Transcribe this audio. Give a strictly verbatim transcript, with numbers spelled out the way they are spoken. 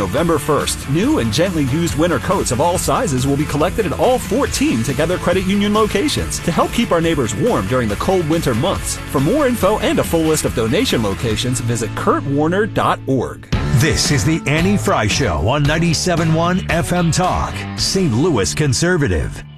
November first, new and gently used winter coats of all sizes will be collected at all fourteen Together Credit Union locations to help keep our neighbors warm during the cold winter months. For more info and a full list of donation locations, visit kurt warner dot org. This is the Annie Frey Show on ninety-seven point one F M Talk, Saint Louis Conservative.